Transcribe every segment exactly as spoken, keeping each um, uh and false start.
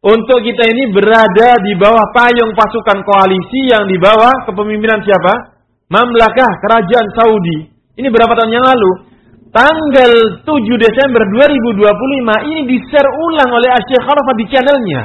untuk kita ini berada di bawah payung pasukan koalisi yang di bawah kepemimpinan siapa? Mamlakah Kerajaan Saudi. Ini berapa tahun yang lalu? Tanggal tujuh Desember dua ribu dua puluh lima ini di-share ulang oleh Syekh Arafat di channelnya.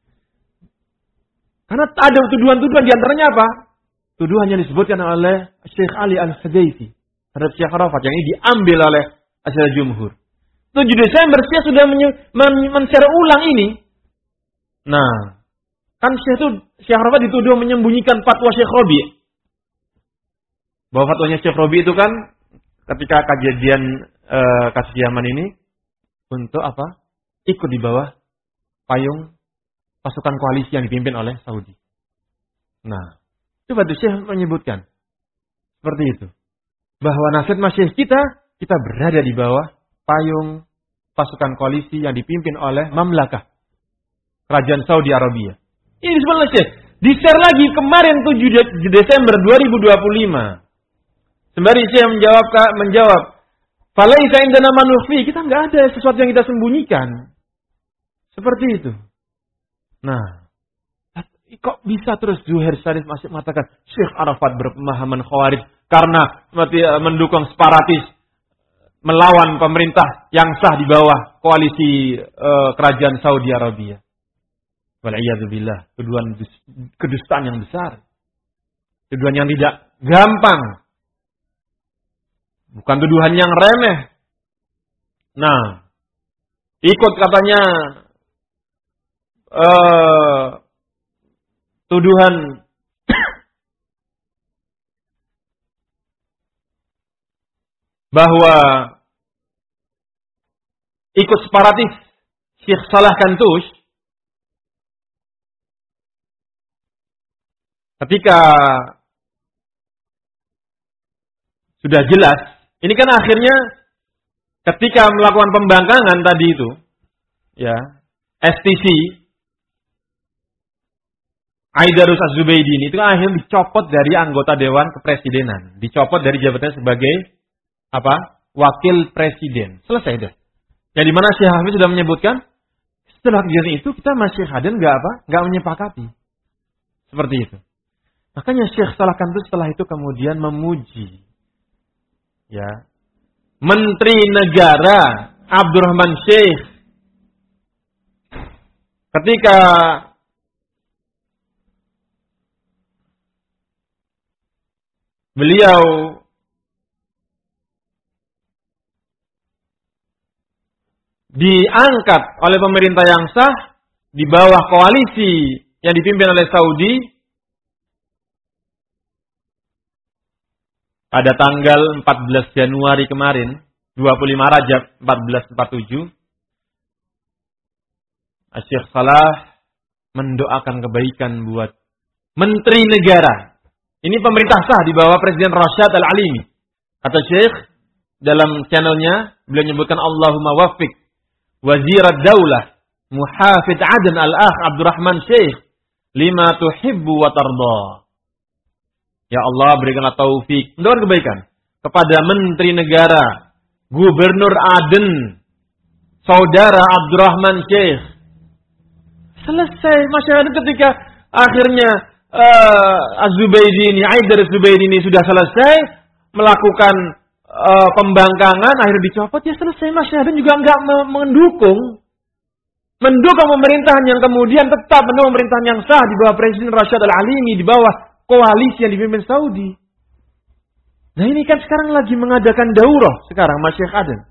Karena ada tuduhan-tuduhan di antaranya apa? Tuduhan yang disebutkan oleh Syekh Ali Al-Hudayfi terhadap Syekh Arafat yang ini diambil oleh Asy'ariyah Jumhur. tujuh Desember Syekh sudah men-share ulang ini. Nah, kan Syekh itu Syekh Arafat dituduh menyembunyikan fatwa Syekh Rabi'. Bahwa fatwanya Syekh Rabi' itu kan ketika kejadian e, kasus Yaman ini untuk apa? Ikut di bawah payung pasukan koalisi yang dipimpin oleh Saudi. Nah, coba tuh Syekh menyebutkan seperti itu. Bahwa nasihat masyayikh kita, kita berada di bawah payung pasukan koalisi yang dipimpin oleh Mamlakah Kerajaan Saudi Arabia. Ini disebut oleh Syekh. Di-share lagi kemarin tujuh Desember dua ribu dua puluh lima. Sembari Syekh menjawab, menjawab, "Falaisa indana ma nukhfi." Kita enggak ada sesuatu yang kita sembunyikan. Seperti itu. Nah, kok bisa terus Zuhair Syarif masih mengatakan Syekh Arafat berpemahaman Khawarij karena seperti mendukung separatis melawan pemerintah yang sah di bawah koalisi uh, kerajaan Saudi Arabia. Wal'iyadzubillah, tuduhan kedustaan yang besar. Tuduhan yang tidak gampang. Bukan tuduhan yang remeh. Nah, ikut katanya uh, tuduhan bahwa ikut separatis Syekh Salah Kantush ketika sudah jelas, ini kan akhirnya ketika melakukan pembangkangan tadi itu, ya, S T C Aidarus Az-Zubaydi ini itu kan akhirnya dicopot dari anggota Dewan Kepresidenan, dicopot dari jabatannya sebagai apa? Wakil Presiden. Selesai deh. Yang dimana Syekh Hafiz sudah menyebutkan setelah kejadian itu kita masih hadir nggak apa? Nggak menyepakati. Seperti itu. Makanya Syekh Salah Kantush setelah itu kemudian memuji, ya, Menteri Negara Abdurrahman Syekh ketika beliau diangkat oleh pemerintah yang sah di bawah koalisi yang dipimpin oleh Saudi pada tanggal empat belas Januari kemarin, dua puluh lima Rajab empat belas empat puluh tujuh, Syekh Salah mendoakan kebaikan buat Menteri Negara. Ini pemerintah sah di bawah Presiden Rasyad Al-Alimi. Kata Syekh dalam channelnya, beliau menyebutkan Allahumma waffiq Wazirat Daulah Muhafidh Aden Al-Akh Abdurrahman Syekh lima tuhibbu wa tarda. Ya Allah, berikanlah taufik, mendoakan kebaikan kepada Menteri Negara Gubernur Aden Saudara Abdurrahman Syekh. Selesai masyarakat ketika akhirnya uh, Az-Zubaydi ini, Aidar Az-Zubaydi ini sudah selesai melakukan uh, pembangkangan, akhirnya dicopot, ya selesai. Masyarakat juga enggak mendukung mendukung pemerintahan yang kemudian tetap mendukung pemerintahan yang sah di bawah Presiden Rasyad Al-Alimi, di bawah koalisi yang dipimpin Saudi. Nah ini kan sekarang lagi mengadakan daurah sekarang Masyayikh Aden.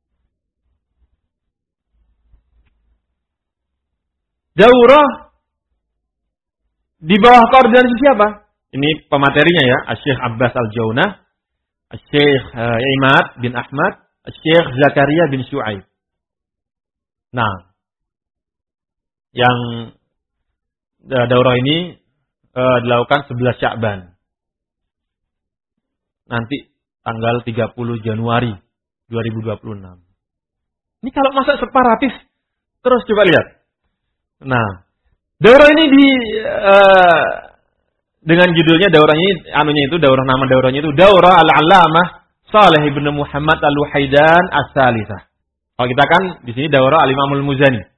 Daurah di bawah koordinasi siapa? Ini pematerinya ya, Syekh Abbas Al-Jaunah, Syekh uh, Imad bin Ahmad, Syekh Zakaria bin Syu'aib. Nah, yang uh, daurah ini uh, dilakukan sebelas Sya'ban. Nanti tanggal tiga puluh Januari dua ribu dua puluh enam. Ini kalau masa separatis, terus coba lihat. Nah, daurah ini di uh, dengan judulnya daurahnya anunya itu daurah nama daurahnya itu Daurah Al-Allamah Saleh bin Muhammad Al-Luhaidan As-Salisah. Kalau kita kan di sini daurah Al-Imam Al-Muzani.